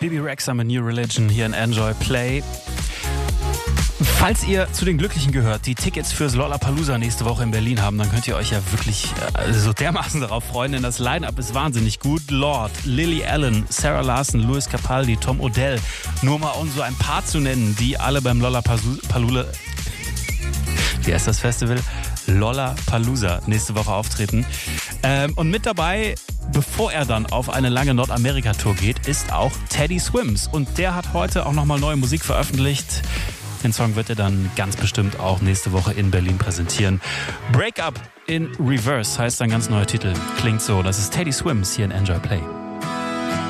Bibi Rexha mit New Religion hier in Enjoy Play. Falls ihr zu den Glücklichen gehört, die Tickets fürs Lollapalooza nächste Woche in Berlin haben, dann könnt ihr euch ja wirklich so dermaßen darauf freuen, denn das Line-Up ist wahnsinnig gut. Lorde, Lily Allen, Sarah Larson, Louis Capaldi, Tom Odell, nur mal um so ein paar zu nennen, die alle beim Lollapalooza, wie heißt das Festival? Lollapalooza nächste Woche auftreten. Und mit dabei, bevor er dann auf eine lange Nordamerika-Tour geht, ist auch Teddy Swims. Und der hat heute auch nochmal neue Musik veröffentlicht. Den Song wird er dann ganz bestimmt auch nächste Woche in Berlin präsentieren. Break Up in Reverse heißt ein ganz neuer Titel. Klingt so. Das ist Teddy Swims hier in Enjoy Play.